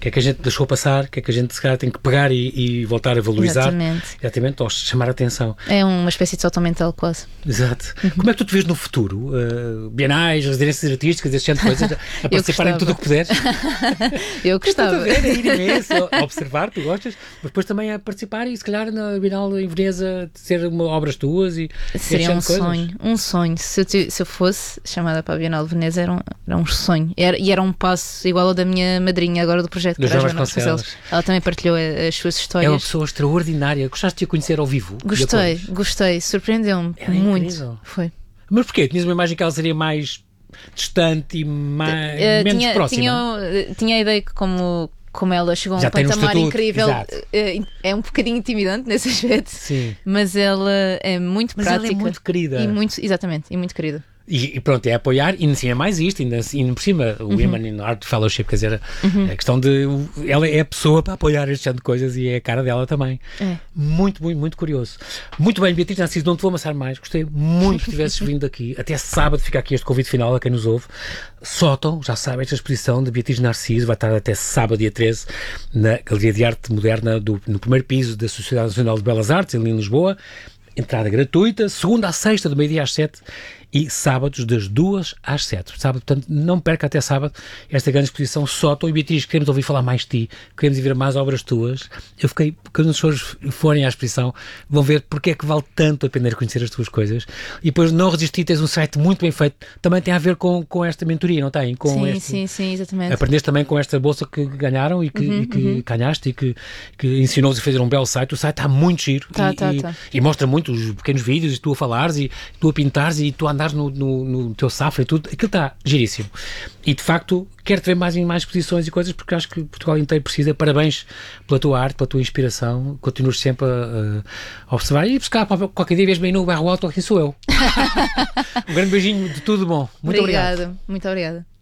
que é que a gente deixou passar, o que é que a gente se calhar tem que pegar e voltar a valorizar. Exatamente, ou chamar a atenção. É uma espécie de salto mental quase. Exato. Como é que tu te vês no futuro? Bienais, residências artísticas, esse tipo de coisas, a participar em tudo o que puderes? Eu gostava. A ir imenso, a observar, tu gostas, mas depois também a participar e se calhar na Bienal em Veneza ser obras tuas e seria um sonho. Se eu fosse chamada para a Bienal de Veneza era um sonho. E era um passo igual ao da minha madrinha agora do projeto dos Jovens Vasconcelos. Ela também partilhou as suas histórias. É uma pessoa extraordinária. Gostaste de a conhecer ao vivo? Gostei. Surpreendeu-me muito. Incrível. Foi. Mas porquê? Tinhas uma imagem que ela seria mais distante e menos próxima? Tinha a ideia que como ela chegou a um patamar incrível, é um bocadinho intimidante nesse aspecto. Sim. Mas ela é muito prática. Ela é muito querida. Exatamente, e muito querida. E pronto, é apoiar, e ainda mais isto, ainda por cima, o Women in Art Fellowship, quer dizer, a questão de, ela é a pessoa para apoiar este tipo de coisas e é a cara dela também. Muito, muito, muito curioso. Muito bem, Beatriz Narciso, não te vou amassar mais, gostei muito que tivesses vindo aqui, até sábado fica aqui este convite final a quem nos ouve. Sótão, já sabe, esta exposição de Beatriz Narciso vai estar até sábado, dia 13, na Galeria de Arte Moderna, no primeiro piso da Sociedade Nacional de Belas Artes, ali em Lisboa. Entrada gratuita, segunda à sexta, do meio-dia às 7 e sábados das 2 às 7. Sábado, portanto, não perca até sábado esta grande exposição Sótão. E Beatriz, queremos ouvir falar mais de ti, queremos ver mais obras tuas. Eu fiquei, quando as pessoas forem à exposição, vão ver porque é que vale tanto a pena conhecer as tuas coisas. E depois não resistir, tens um site muito bem feito, também tem a ver com esta mentoria, não tem? Sim, exatamente. Aprendeste também com esta bolsa que ganharam e que ganhaste e que ensinou-os a fazer um belo site. O site está muito giro e mostra muito os pequenos vídeos e tu a falares e tu a pintares e tu a andares no teu safra e tudo, aquilo está giríssimo. E de facto quero-te ver mais em mais exposições e coisas porque acho que Portugal inteiro precisa. Parabéns pela tua arte, pela tua inspiração, continuas sempre a observar e buscar qualquer dia mesmo aí no Bairro Alto, aqui sou eu. Um grande beijinho de tudo bom. Muito obrigado. Muito obrigada.